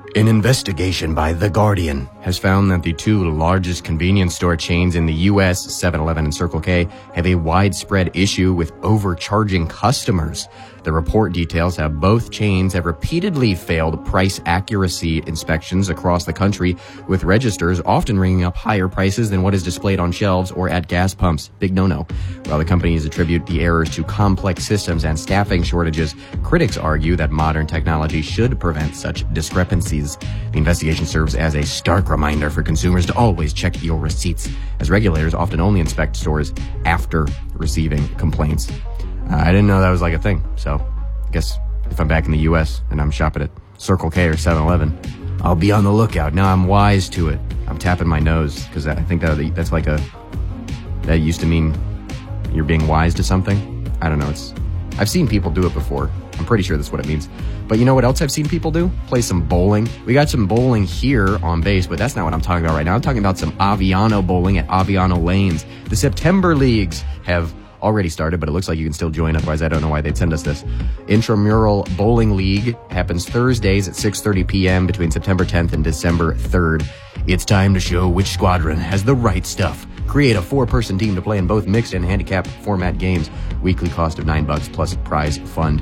An investigation by The Guardian has found that the two largest convenience store chains in the U.S., 7-Eleven and Circle K, have a widespread issue with overcharging customers. The report details how both chains have repeatedly failed price accuracy inspections across the country, with registers often ringing up higher prices than what is displayed on shelves or at gas pumps. Big no-no. While the companies attribute the errors to complex systems and staffing shortages, critics argue that modern technology should prevent such discrepancies. The investigation serves as a stark reminder for consumers to always check your receipts, as regulators often only inspect stores after receiving complaints. I didn't know that was like a thing, so I guess if I'm back in the U.S. and I'm shopping at Circle K or 7-Eleven, I'll be on the lookout. Now I'm wise to it. I'm tapping my nose, because I think that's like that used to mean you're being wise to something. I don't know. I've seen people do it before. I'm pretty sure that's what it means. But you know what else I've seen people do? Play some bowling. We got some bowling here on base, but that's not what I'm talking about right now. I'm talking about some Aviano bowling at Aviano Lanes. The September leagues have already started, but it looks like you can still join. Otherwise, I don't know why they'd send us this. Intramural Bowling League happens Thursdays at 6:30 p.m. between September 10th and December 3rd. It's time to show which squadron has the right stuff. Create a 4-person team to play in both mixed and handicap format games. Weekly cost of $9 plus prize fund.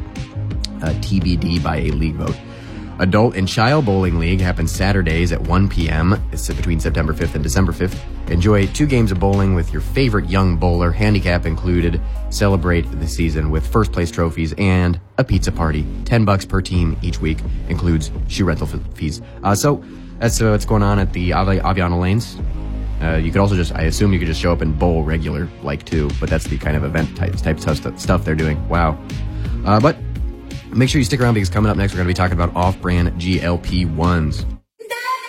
TBD by a league vote. Adult and Child Bowling League happens Saturdays at 1 p.m. It's between September 5th and December 5th. Enjoy 2 games of bowling with your favorite young bowler, handicap included. Celebrate the season with first place trophies and a pizza party. $10 per team each week. Includes shoe rental fees. So that's what's going on at the Aviano Lanes. You could also I assume you could just show up and bowl regular, like too, but that's the kind of event type stuff they're doing. Wow. But make sure you stick around, because coming up next, we're going to be talking about off-brand GLP-1s.